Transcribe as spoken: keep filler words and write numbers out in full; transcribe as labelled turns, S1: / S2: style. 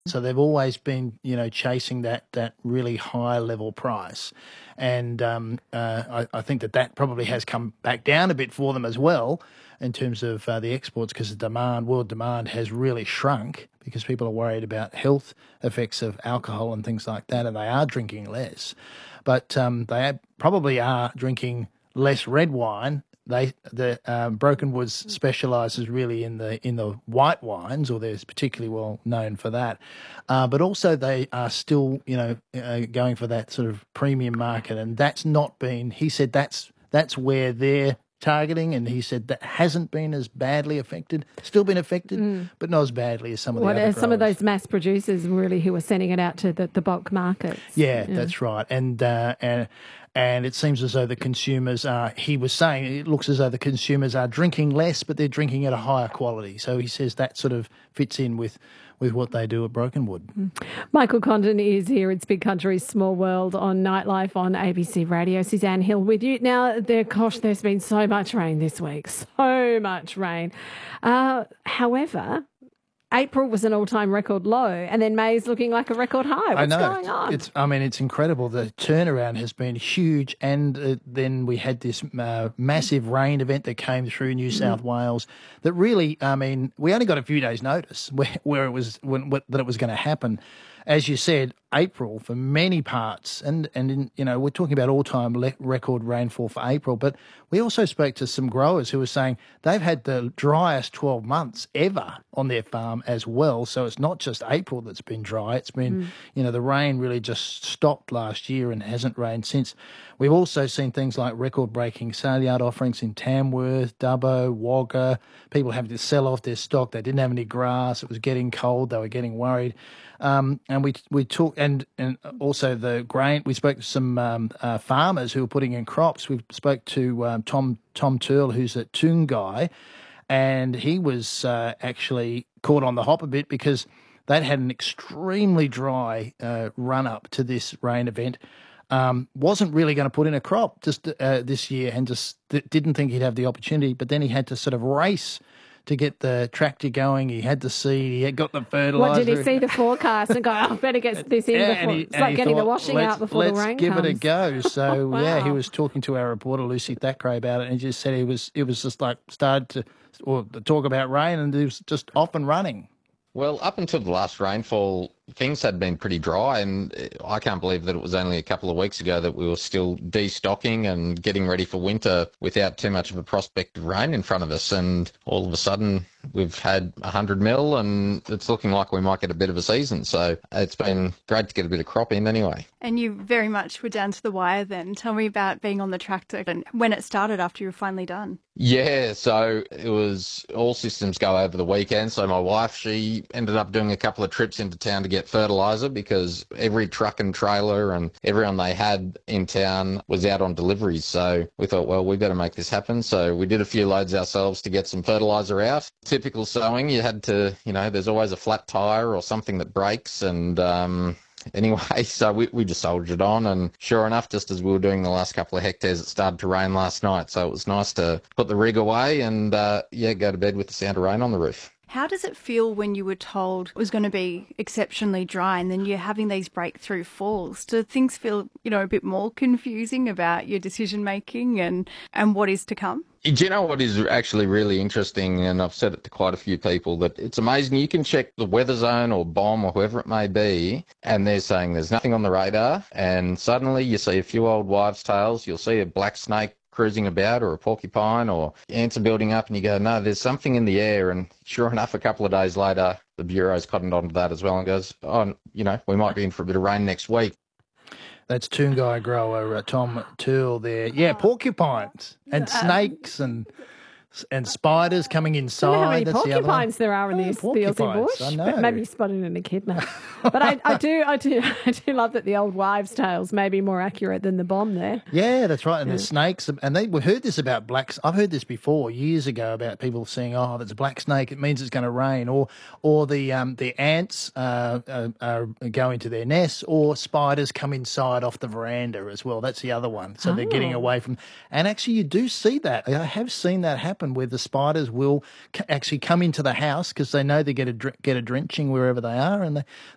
S1: So they've always been, you know, chasing that that really high level price, and um, uh, I, I think that that probably has come back down a bit for them as well in terms of uh, the exports, because the demand, world demand, has really shrunk because people are worried about health effects of alcohol and things like that, and they are drinking less, but um, they probably are drinking less red wine. They the um, Broken Woods specialises really in the in the white wines, or they're particularly well known for that. Uh, but also they are still, you know, uh, going for that sort of premium market, and that's not been. He said that's that's where they're targeting, and he said that hasn't been as badly affected. Still been affected, mm. but not as badly as some of the
S2: what
S1: other
S2: are
S1: growers.
S2: Some of those mass producers really who are sending it out to the, the bulk markets.
S1: Yeah, yeah, that's right, and uh, and. And it seems as though the consumers are, he was saying, it looks as though the consumers are drinking less, but they're drinking at a higher quality. So he says that sort of fits in with, with what they do at Brokenwood.
S2: Mm. Michael Condon is here. It's Big Country, Small World on Nightlife on A B C Radio. Suzanne Hill with you. Now, there, gosh, there's been so much rain this week. So much rain. Uh, however... April was an all-time record low, and then May is looking like a record high. What's
S1: I know.
S2: going on?
S1: It's, I mean, it's incredible. The turnaround has been huge, and uh, then we had this uh, massive rain event that came through New South mm. Wales that really, I mean, we only got a few days' notice where, where it was when, what, that it was going to happen. As you said, April for many parts, and, and in, you know, we're talking about all-time le- record rainfall for April, but we also spoke to some growers who were saying they've had the driest twelve months ever on their farm as well. So it's not just April that's been dry. It's been, mm. you know, the rain really just stopped last year and hasn't rained since. We've also seen things like record-breaking sale yard offerings in Tamworth, Dubbo, Wagga, people having to sell off their stock. They didn't have any grass. It was getting cold. They were getting worried. Um, and we we talk and and also the grain. We spoke to some um, uh, farmers who were putting in crops. We spoke to um, Tom Tom Turl, who's at Toongai, and he was uh, actually caught on the hop a bit because they'd had an extremely dry uh, run up to this rain event. Um, wasn't really going to put in a crop just uh, this year, and just didn't think he'd have the opportunity. But then he had to sort of race to get the tractor going. He had the seed, he had got the fertiliser.
S2: What, did he see the forecast and go, oh, I better get this in
S1: yeah,
S2: before...
S1: He,
S2: it's like getting
S1: thought,
S2: the washing out before the rain
S1: comes. Let's give
S2: comes.
S1: it a go. So,
S2: wow.
S1: yeah, he was talking to our reporter, Lucy Thackeray, about it, and he just said he was, it was just like started to, or to talk about rain, and he was just off and running.
S3: Well, up until the last rainfall, things had been pretty dry, and I can't believe that it was only a couple of weeks ago that we were still destocking and getting ready for winter without too much of a prospect of rain in front of us. And all of a sudden, we've had one hundred mil, and it's looking like we might get a bit of a season. So it's been great to get a bit of crop in anyway.
S4: And you very much were down to the wire then. Tell me about being on the tractor and when it started after you were finally done.
S3: Yeah, so it was all systems go over the weekend. So my wife, she ended up doing a couple of trips into town to get fertiliser because every truck and trailer and everyone they had in town was out on deliveries. So we thought, well, we better make this happen. So we did a few loads ourselves to get some fertiliser out. Typical sowing, you had to, you know, there's always a flat tyre or something that breaks, and um anyway, so we, we just soldiered on, and sure enough, just as we were doing the last couple of hectares, it started to rain last night. So it was nice to put the rig away and, uh, yeah, go to bed with the sound of rain on the roof.
S4: How does it feel when you were told it was going to be exceptionally dry and then you're having these breakthrough falls? Do things feel, you know, a bit more confusing about your decision making and, and what is to come?
S3: Do you know what is actually really interesting, and I've said it to quite a few people, that it's amazing. You can check the weather zone or BOM or whoever it may be, and they're saying there's nothing on the radar, and suddenly you see a few old wives' tales, you'll see a black snake cruising about or a porcupine or ants are building up, and you go, no, there's something in the air. And sure enough, a couple of days later, the Bureau's cottoned onto that as well and goes, oh, you know, we might be in for a bit of rain next week.
S1: That's Toongai grower uh, Tom Turl there. Yeah, porcupines and snakes and and spiders coming inside.
S2: I don't know how many
S1: That's
S2: porcupines
S1: the
S2: there are in
S1: oh,
S2: the, the Aussie bush.
S1: I know.
S2: But maybe spotted an echidna. But I, I do, I do, I do love that the old wives' tales may be more accurate than the BOM there.
S1: Yeah, that's right. And
S2: yeah.
S1: the snakes, and they we heard this about blacks. I've heard this before years ago about people saying, "Oh, there's a black snake. It means it's going to rain," or or the um the ants uh, uh, are go into their nests, or spiders come inside off the veranda as well. That's the other one. So oh. they're getting away from. And actually, you do see that. I have seen that happen where the spiders will c- actually come into the house because they know they get a dr- get a drenching wherever they are, and they,